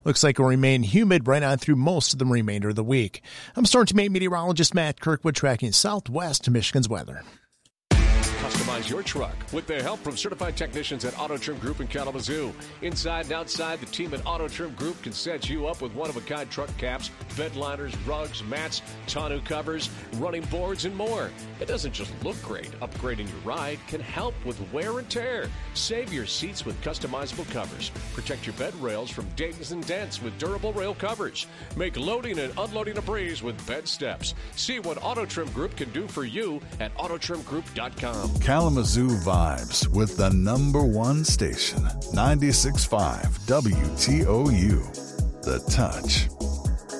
Looks like it will remain humid right on through most of the remainder of the week. I'm Storm Team 8 meteorologist Matt Kirkwood tracking southwest Michigan's weather. Customize your truck with the help from certified technicians at Auto Trim Group in Kalamazoo. Inside and outside, the team at Auto Trim Group can set you up with one-of-a-kind truck caps, bed liners, rugs, mats, tonneau covers, running boards, and more. It doesn't just look great. Upgrading your ride can help with wear and tear. Save your seats with customizable covers. Protect your bed rails from dings and dents with durable rail covers. Make loading and unloading a breeze with bed steps. See what Auto Trim Group can do for you at autotrimgroup.com. Kalamazoo vibes with the #1 station, 96.5 WTOU. The Touch.